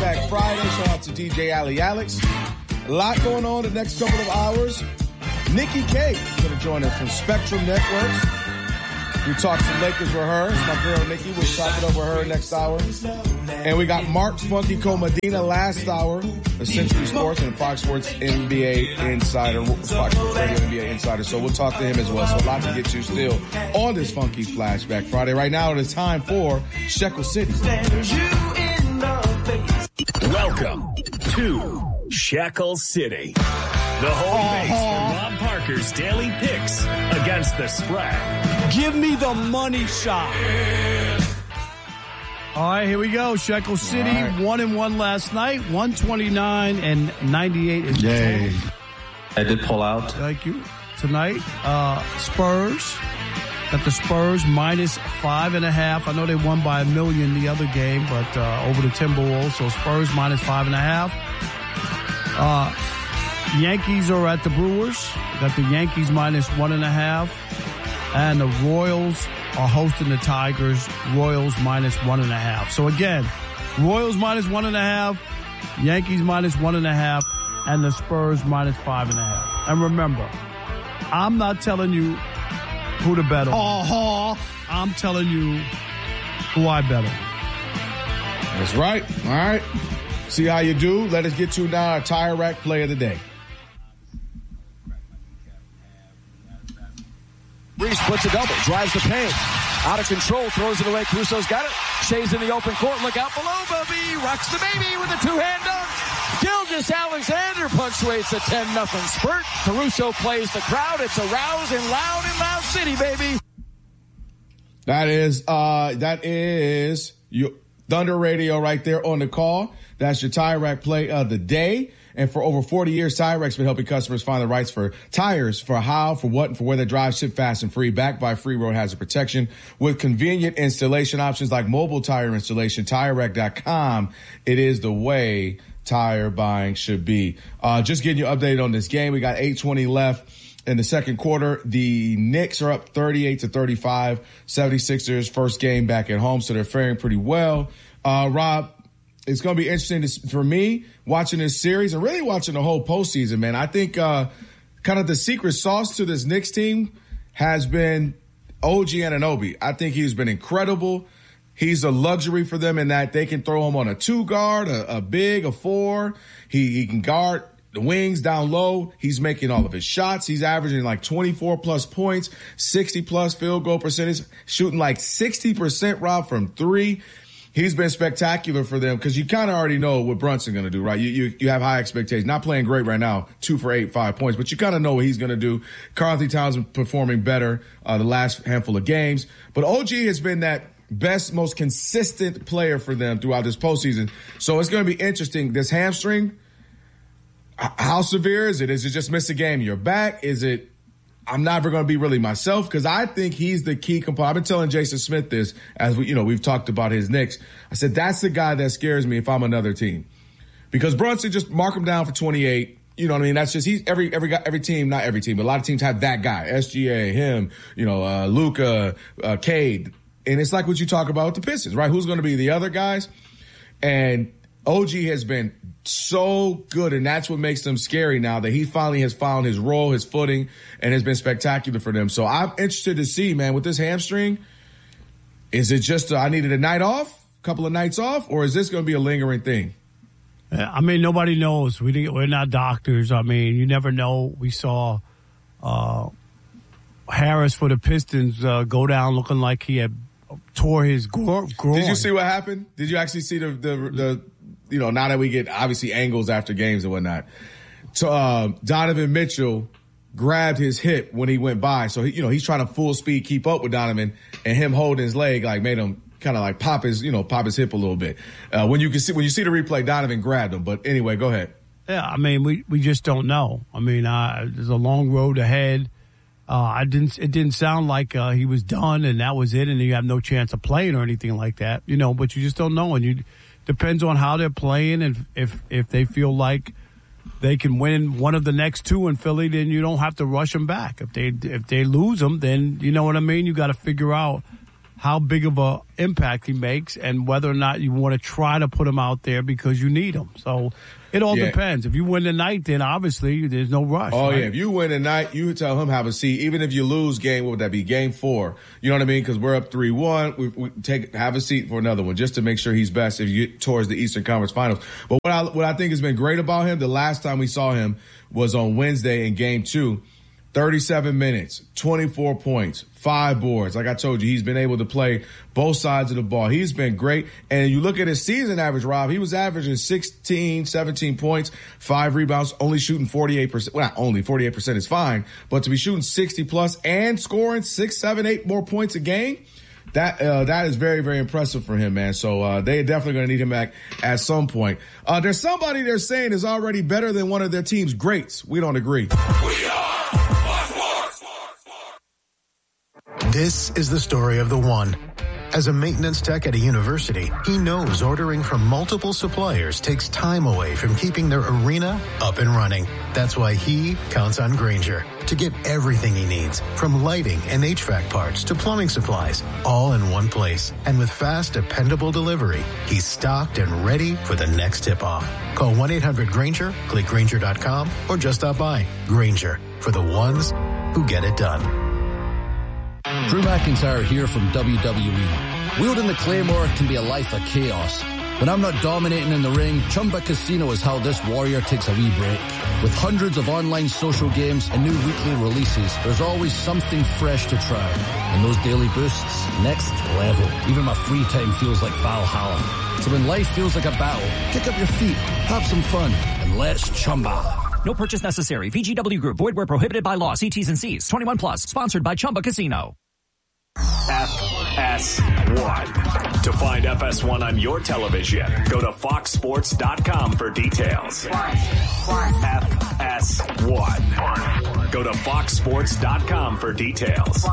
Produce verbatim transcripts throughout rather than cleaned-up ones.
Flashback Friday. Shout out to D J Ali Alex. A lot going on the next couple of hours. Nikki K is going to join us from Spectrum Networks. We talked some Lakers with her. It's my girl Nikki. We'll talk it over her next hour. And we got Mark Funky Comadina last hour, the Century Sports and Fox Sports N B A Insider, Fox Sports Radio N B A Insider. So we'll talk to him as well. So a lot to get you still on this Funky Flashback Friday. Right now it is time for Shekel City. Welcome to Shekel City, the home base for Rob Parker's daily picks against the spread. Give me the money shot. All right, here we go. Shekel City, right. one and one last night, one twenty-nine and ninety-eight is the Yay. total. I did pull out. Thank you. Tonight, uh, Spurs. Got the Spurs minus five and a half. I know they won by a million the other game, but uh, over the Timberwolves. So Spurs minus five and a half. Uh, Yankees are at the Brewers. Got the Yankees minus one and a half. And the Royals are hosting the Tigers. Royals minus one and a half. So again, Royals minus one and a half. Yankees minus one and a half. And the Spurs minus five and a half. And remember, I'm not telling you who to bet on. Uh-huh. I'm telling you who I bet on. That's right. All right. See how you do. Let us get to now our Tire Rack play of the day. Reese puts a double, drives the paint. Out of control, throws it away. Crusoe's got it. Shea's in the open court. Look out below, Bubby. Rocks the baby with a two-hand dunk. Gilgeous Alexander punctuates a ten nothing spurt. Caruso plays the crowd. It's a rousing, loud in Loud City, baby. That is, uh, that is your Thunder Radio right there on the call. That's your Tire Rack play of the day. And for over forty years, Tire Rack's been helping customers find the rights for tires, for how, for what, and for where they drive, ship fast and free, backed by free road hazard protection with convenient installation options like mobile tire installation. Tire Rack dot com. It is the way tire buying should be. Uh, just getting you updated on this game. We got eight twenty left in the second quarter. The Knicks are up thirty-eight to thirty-five. seventy-sixers first game back at home, so they're faring pretty well. Uh, Rob, it's going to be interesting to, for me watching this series and really watching the whole postseason, man. I think uh, kind of the secret sauce to this Knicks team has been O G Anunoby. I think he's been incredible. He's a luxury for them in that they can throw him on a two guard, a, a big, a four. He, he can guard the wings down low. He's making all of his shots. He's averaging like twenty-four plus points, sixty plus field goal percentage, shooting like sixty percent, Rob, from three. He's been spectacular for them because you kind of already know what Brunson's going to do, right? You, you you have high expectations. Not playing great right now, two for eight, five points, but you kind of know what he's going to do. Karl-Anthony Towns performing better uh, the last handful of games. But O G has been that best, most consistent player for them throughout this postseason. So it's going to be interesting. This hamstring, how severe is it? Is it just miss a game? You're back? Is it I'm never going to be really myself? Because I think he's the key component. I've been telling Jason Smith this as we, you know, we've talked about his Knicks. I said, that's the guy that scares me if I'm another team. Because Brunson, just mark him down for twenty-eight. You know what I mean? That's just, he's every, every guy, every team, not every team, but a lot of teams have that guy. S G A, him, you know, uh, Luka, uh, Cade. And it's like what you talk about with the Pistons, right? Who's going to be the other guys? And O G has been so good, and that's what makes them scary now, that he finally has found his role, his footing, and has been spectacular for them. So I'm interested to see, man, with this hamstring, is it just a, I needed a night off, a couple of nights off, or is this going to be a lingering thing? I mean, nobody knows. We didn't, we're not doctors. I mean, you never know. We saw uh, Harris for the Pistons uh, go down looking like he had tore his groin. Did you see what happened? Did you actually see the the, the you know, now that we get obviously angles after games and whatnot. So uh, Donovan Mitchell grabbed his hip when he went by. So, he, you know, he's trying to full speed keep up with Donovan, and him holding his leg like made him kind of like pop his, you know, pop his hip a little bit. Uh, when you can see, when you see the replay, Donovan grabbed him. But anyway, go ahead. Yeah, I mean, we, we just don't know. I mean, uh, there's a long road ahead. Uh, I didn't, it didn't sound like, uh, he was done and that was it and you have no chance of playing or anything like that, you know, but you just don't know. And you, depends on how they're playing, and if if they feel like they can win one of the next two in Philly, then you don't have to rush them back. If they if they lose them, then you know what I mean. You got to figure out how big of a impact he makes and whether or not you want to try to put him out there because you need him. So it all yeah. depends. If you win tonight, then obviously there's no rush. Oh, right? yeah. If you win tonight, you tell him have a seat. Even if you lose game, what would that be? Game four. You know what I mean? Because we're up three one. We, we take have a seat for another one just to make sure he's best if you get towards the Eastern Conference Finals. But what I, what I think has been great about him, the last time we saw him was on Wednesday in game two. thirty-seven minutes, twenty-four points, five boards. Like I told you, he's been able to play both sides of the ball. He's been great. And you look at his season average, Rob, he was averaging sixteen, seventeen points, five rebounds, only shooting forty-eight percent. Well, not only, forty-eight percent is fine. But to be shooting sixty plus and scoring six, seven, eight more points a game, that uh, that is very, very impressive for him, man. So uh, they're definitely going to need him back at some point. Uh, there's somebody they're saying is already better than one of their team's greats. We don't agree. We are. This is the story of the one. As a maintenance tech at a university, he knows ordering from multiple suppliers takes time away from keeping their arena up and running. That's why he counts on Grainger to get everything he needs, from lighting and H V A C parts to plumbing supplies, all in one place. And with fast, dependable delivery, he's stocked and ready for the next tip-off. Call one eight hundred Grainger, click Grainger dot com, or just stop by. Grainger, for the ones who get it done. Drew McIntyre here from W W E. Wielding the Claymore can be a life of chaos. When I'm not dominating in the ring, Chumba Casino is how this warrior takes a wee break. With hundreds of online social games and new weekly releases, there's always something fresh to try. And those daily boosts, next level. Even my free time feels like Valhalla. So when life feels like a battle, kick up your feet, have some fun, and let's Chumba. No purchase necessary. V G W Group. Void where prohibited by law. See T's and C's. twenty-one plus. Sponsored by Chumba Casino. F S one. To find F S one on your television, go to fox sports dot com for details. F S one. Go to fox sports dot com for details.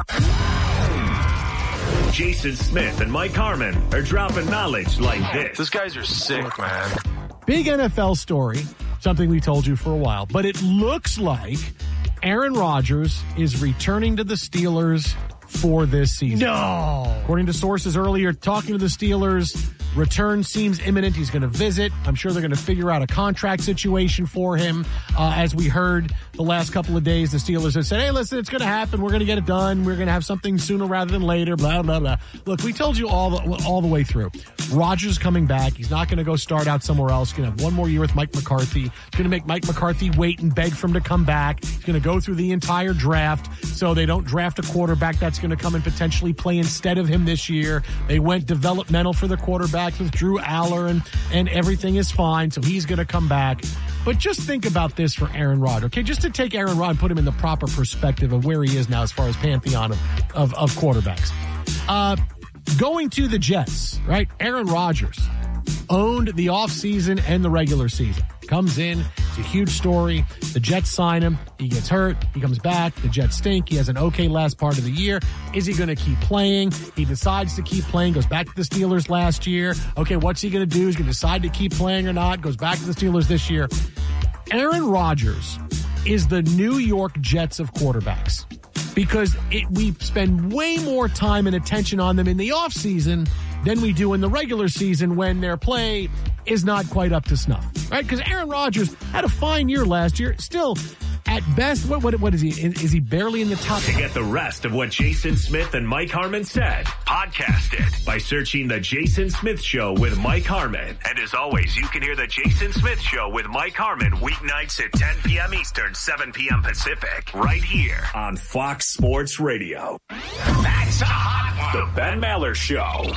Jason Smith and Mike Harmon are dropping knowledge like this. These guys are sick, man. Big N F L story, something we told you for a while, but it looks like Aaron Rodgers is returning to the Steelers for this season. No. According to sources earlier, talking to the Steelers, return seems imminent. He's going to visit. I'm sure they're going to figure out a contract situation for him. Uh, as we heard the last couple of days, the Steelers have said, hey, listen, it's going to happen. We're going to get it done. We're going to have something sooner rather than later, blah, blah, blah. Look, we told you all the, all the way through. Rodgers coming back. He's not going to go start out somewhere else. He's going to have one more year with Mike McCarthy. He's going to make Mike McCarthy wait and beg for him to come back. He's going to go through the entire draft so they don't draft a quarterback that's going to come and potentially play instead of him this year. They went developmental for the quarterbacks with Drew Aller, and, and everything is fine, so he's going to come back. But just think about this for Aaron Rodgers, okay? Just to take Aaron Rodgers and put him in the proper perspective of where he is now as far as pantheon of, of, of quarterbacks. Uh, going to the Jets, right? Aaron Rodgers owned the offseason and the regular season. Comes in, it's a huge story. The Jets sign him. He gets hurt. He comes back. The Jets stink. He has an okay last part of the year. Is he going to keep playing? He decides to keep playing. Goes back to the Steelers last year. Okay, what's he going to do? He's going to decide to keep playing or not. Goes back to the Steelers this year. Aaron Rodgers is the New York Jets of quarterbacks because it, we spend way more time and attention on them in the offseason than we do in the regular season when their play is not quite up to snuff, right? Because Aaron Rodgers had a fine year last year. Still, at best, what what, what is he? Is he barely in the top? To get the rest of what Jason Smith and Mike Harmon said, podcast it by searching The Jason Smith Show with Mike Harmon. And as always, you can hear The Jason Smith Show with Mike Harmon weeknights at ten p.m. Eastern, seven p.m. Pacific, right here on Fox Sports Radio. That's a hot one. The Ben Maller Show.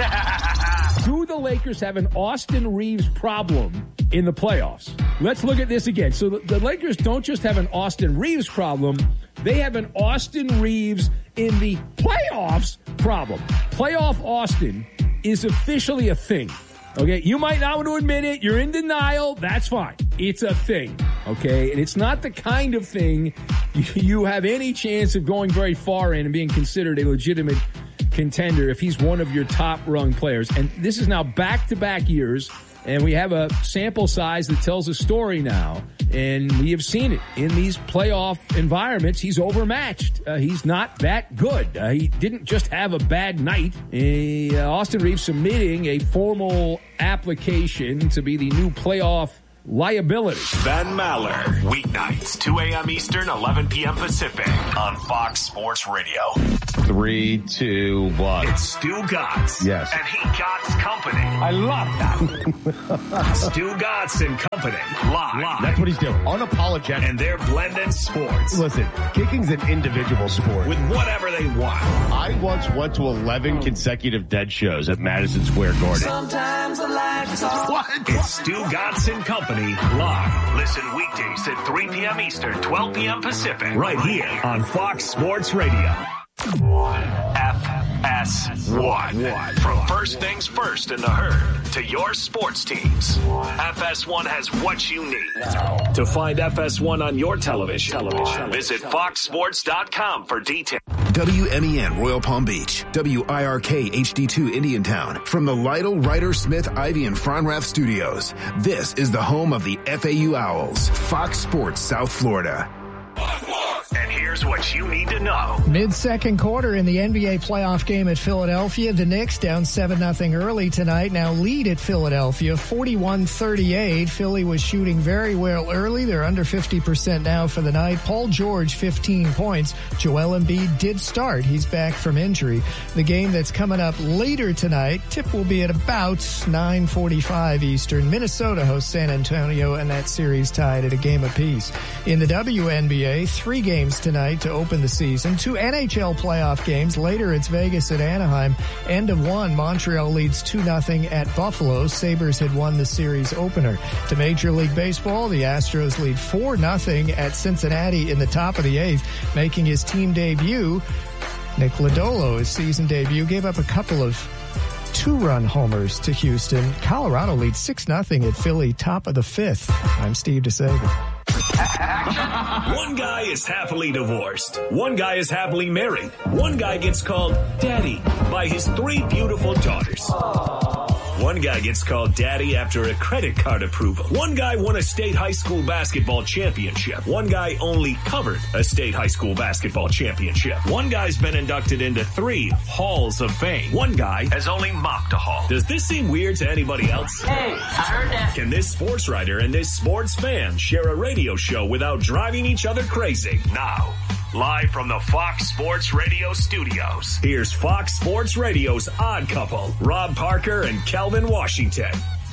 Do the Lakers have an Austin Reeves problem in the playoffs? Let's look at this again. So the, the Lakers don't just have an Austin Reeves problem. They have an Austin Reeves in the playoffs problem. Playoff Austin is officially a thing. Okay, you might not want to admit it. You're in denial. That's fine. It's a thing. Okay, and it's not the kind of thing you have any chance of going very far in and being considered a legitimate contender if he's one of your top-rung players. And this is now back-to-back years, and we have a sample size that tells a story now and we have seen it in these playoff environments. He's overmatched. Uh, he's not that good. Uh, he didn't just have a bad night. Uh, Austin Reeves submitting a formal application to be the new playoff liability. Ben Maller, weeknights, two a.m. Eastern, eleven p.m. Pacific, on Fox Sports Radio. Three, two, one. It's Stu Gotts. Yes. And he Gotts Company. I love that. Stu Gotts and Company. Live. Live. That's what he's doing. Unapologetic. And they're blending sports. Listen, kicking's an individual sport. With whatever they want. I once went to eleven consecutive dead shows at Madison Square Garden. Sometimes the lights are... What? It's Stu Gotts and Company. Live. Listen weekdays at three p.m. Eastern, twelve p.m. Pacific. Right here on Fox Sports Radio. F S one. From first things first in the herd to your sports teams. F S one has what you need. To find F S one on your television, television. visit fox sports dot com for details. W M E N Royal Palm Beach, W I R K H D two Indiantown. From the Lytle, Ryder, Smith, Ivy, and Fronrath studios, this is the home of the F A U Owls, Fox Sports South Florida. And here's what you need to know. Mid-second quarter in the N B A playoff game at Philadelphia. The Knicks down seven nothing early tonight. Now lead at Philadelphia, forty-one thirty-eight. Philly was shooting very well early. They're under fifty percent now for the night. Paul George, fifteen points. Joel Embiid did start. He's back from injury. The game that's coming up later tonight, tip will be at about nine forty-five Eastern. Minnesota hosts San Antonio, and that series tied at a game apiece. In the W N B A, three games tonight to open the season. Two N H L playoff games. Later, it's Vegas at Anaheim. End of one, Montreal leads two nothing at Buffalo. Sabres had won the series opener. To Major League Baseball, the Astros lead four nothing at Cincinnati in the top of the eighth. Making his team debut, Nick Lodolo, his season debut, gave up a couple of two-run homers to Houston. Colorado leads six nothing at Philly, top of the fifth. I'm Steve DeSager. One guy is happily divorced. One guy is happily married. One guy gets called daddy by his three beautiful daughters. One guy gets called daddy after a credit card approval. One guy won a state high school basketball championship. One guy only covered a state high school basketball championship. One guy's been inducted into three halls of fame. One guy has only mopped a hall. Does this seem weird to anybody else? Hey, I heard that. Can this sports writer and this sports fan share a radio show without driving each other crazy? Now, live from the Fox Sports Radio studios, here's Fox Sports Radio's Odd Couple, Rob Parker and Calvin Washington.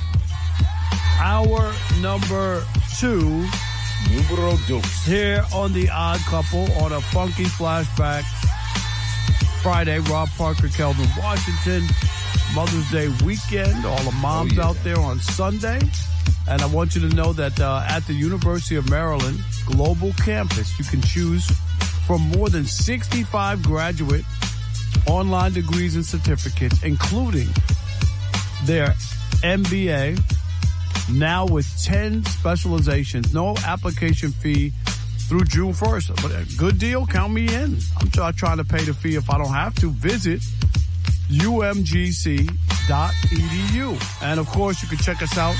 Hour number two. Numero dos. Here on the Odd Couple on a funky flashback Friday. Rob Parker, Calvin Washington. Mother's Day weekend. All the moms oh, yeah. out there on Sunday. And I want you to know that uh, at the University of Maryland Global Campus, you can choose from more than sixty-five graduate online degrees and certificates, including their M B A, now with ten specializations. No application fee through June first. But a good deal, count me in. I'm not trying to pay the fee if I don't have to. Visit U M G C dot E D U. And, of course, you can check us out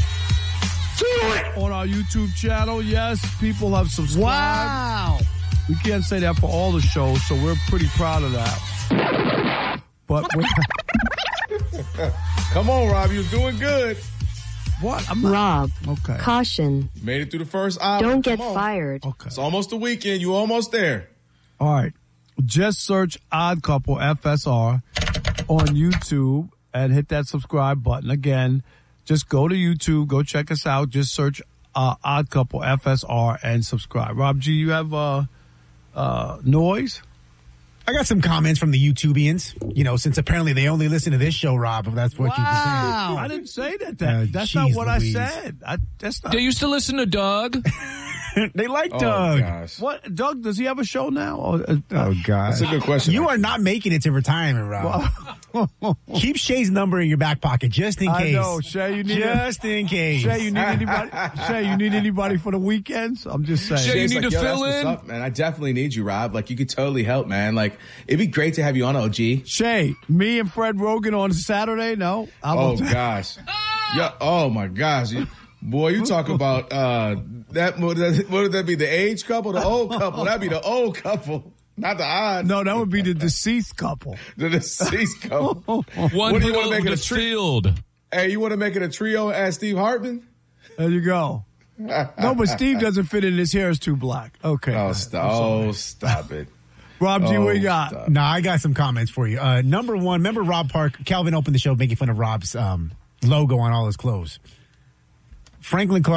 on our YouTube channel. Yes, people have subscribed. Wow. We can't say that for all the shows, so we're pretty proud of that. But we're come on, Rob, you're doing good. What? I'm not. Rob. Okay. Caution. You made it through the first hour. Don't get come fired. Okay. It's almost the weekend. You're almost there. All right. Just search Odd Couple F S R on YouTube and hit that subscribe button. Again, just go to YouTube, go check us out. Just search uh, Odd Couple F S R and subscribe. Rob G, you have uh, uh, noise? I got some comments from the YouTubians, you know, since apparently they only listen to this show, Rob, if that's what wow. you just said. I didn't say that. that uh, that's geez, not what Louise. I said. I, that's not. They used to listen to Doug. They like oh, Doug. Gosh. What? Doug, does he have a show now? Or, uh, oh, God. That's a good question. You are not making it to retirement, Rob. Keep Shay's number in your back pocket just in case. I know, Shay, you need Just a, in case. Shay, you need anybody? Shay, you need anybody for the weekends? I'm just saying. Shay, you need like, to Yo, fill that's in? what's up, man. I definitely need you, Rob. Like, you could totally help, man. Like, it'd be great to have you on, O G. Shay, me and Fred Rogan on Saturday? No. Oh, gosh. Yeah. Oh, my gosh. You, Boy, you talk about uh, that. What would that be? The age couple, the old couple? That'd be the old couple, not the odd. No, that would be the deceased couple. The deceased couple. One what do who you want to make it owned a a tri- field. Hey, you want to make it a trio as Steve Hartman? There you go. No, but Steve doesn't fit in. His hair is too black. Okay. Oh, stop! Oh, stop it. Rob G, oh, what you got? Stop. No, I got some comments for you. Uh, number one, remember Rob Park? Calvin opened the show making fun of Rob's um, logo on all his clothes. Franklin Clark.